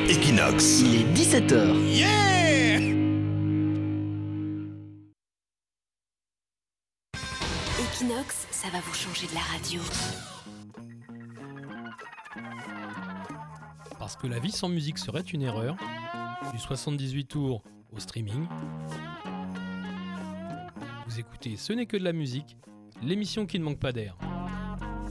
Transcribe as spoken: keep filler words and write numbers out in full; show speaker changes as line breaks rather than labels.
Equinox.
Il est dix-sept heures.
Yeah!
Equinox, ça va vous changer de la radio.
Parce que la vie sans musique serait une erreur. Du soixante-dix-huit tours au streaming. Vous écoutez Ce n'est que de la musique, l'émission qui ne manque pas d'air.